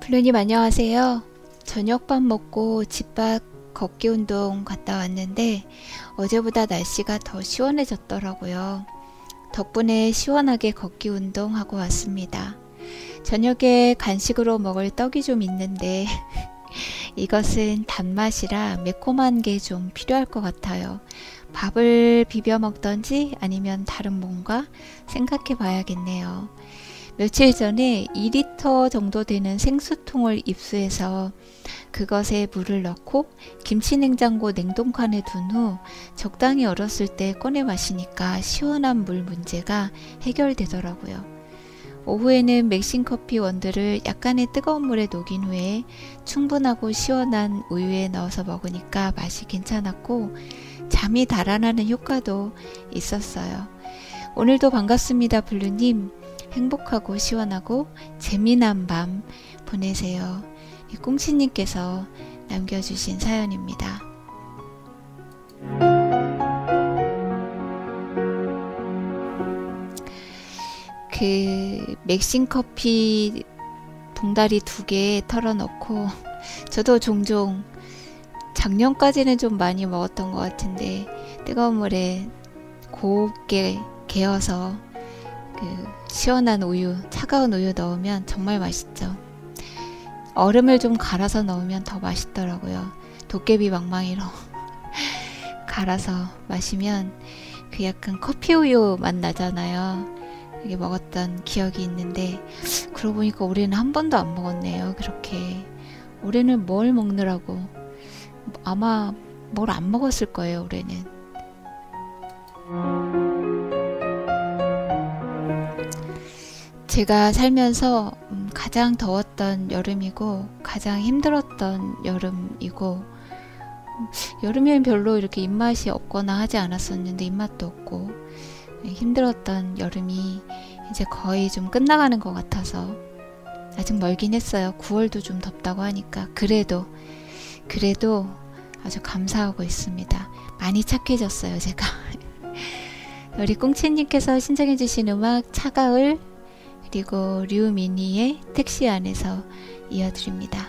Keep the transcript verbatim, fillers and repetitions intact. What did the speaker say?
블루님 안녕하세요. 저녁밥 먹고 집 밖 걷기 운동 갔다 왔는데 어제보다 날씨가 더 시원해졌더라고요. 덕분에 시원하게 걷기 운동하고 왔습니다. 저녁에 간식으로 먹을 떡이 좀 있는데 이것은 단맛이라 매콤한 게 좀 필요할 것 같아요. 밥을 비벼 먹던지 아니면 다른 뭔가 생각해 봐야겠네요. 며칠 전에 이 리터 정도 되는 생수통을 입수해서 그것에 물을 넣고 김치냉장고 냉동칸에 둔 후 적당히 얼었을 때 꺼내 마시니까 시원한 물 문제가 해결되더라고요. 오후에는 맥신커피 원두를 약간의 뜨거운 물에 녹인 후에 충분하고 시원한 우유에 넣어서 먹으니까 맛이 괜찮았고 잠이 달아나는 효과도 있었어요. 오늘도 반갑습니다, 블루님. 행복하고 시원하고 재미난 밤 보내세요. 꽁치님께서 남겨주신 사연입니다. 그 맥신커피 봉다리 두 개 털어놓고 저도 종종 작년까지는 좀 많이 먹었던 것 같은데 뜨거운 물에 곱게 개어서 그 시원한 우유, 차가운 우유 넣으면 정말 맛있죠. 얼음을 좀 갈아서 넣으면 더 맛있더라고요. 도깨비 망망이로 갈아서 마시면 그 약간 커피 우유 맛 나잖아요. 이게 먹었던 기억이 있는데 그러고 보니까 올해는 한 번도 안 먹었네요. 그렇게 올해는 뭘 먹느라고 아마 뭘 안 먹었을 거예요. 올해는 제가 살면서 가장 더웠던 여름이고 가장 힘들었던 여름이고 여름에는 별로 이렇게 입맛이 없거나 하지 않았었는데 입맛도 없고 힘들었던 여름이 이제 거의 좀 끝나가는 것 같아서 아직 멀긴 했어요. 구월도 좀 덥다고 하니까 그래도 그래도 아주 감사하고 있습니다. 많이 착해졌어요 제가. 우리 꽁치님께서 신청해주신 음악 차가울 그리고 류미니의 택시 안에서 이어드립니다.